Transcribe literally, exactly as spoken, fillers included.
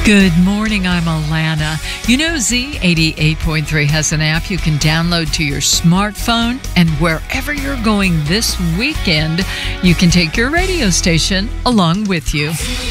Good morning, I'm Alana. You know, Z eighty-eight point three has an app you can download to your smartphone, and wherever you're going this weekend, you can take your radio station along with you.